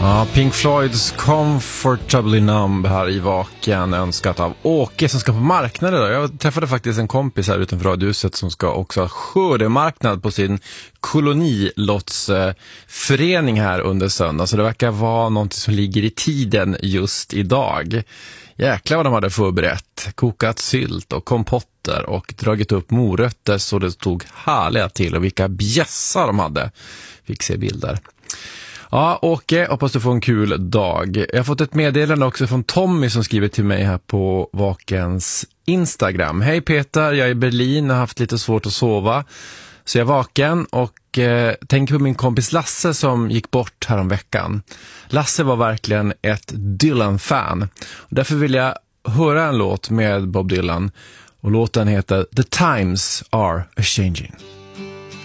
Ja, Pink Floyds Comfortably Numb här i Vaken, önskat av Åke som ska på marknaden idag. Jag träffade faktiskt en kompis här utanför radiohuset som ska också ha skördemarknad på sin kolonilottsförening här under söndag. Så det verkar vara något som ligger i tiden just idag. Jäklar vad de hade förberett. Kokat sylt och kompotter och dragit upp morötter så det stod härliga till. Och vilka bjässar de hade. Fick se bilder. Ja, Åke, hoppas du får en kul dag. Jag har fått ett meddelande också från Tommy som skriver till mig här på Vakens Instagram. Hej Peter, jag är i Berlin och har haft lite svårt att sova. Så jag är vaken och tänker på min kompis Lasse som gick bort häromveckan. Lasse var verkligen ett Dylan-fan. Därför vill jag höra en låt med Bob Dylan. Och låten heter The Times Are A-Changing.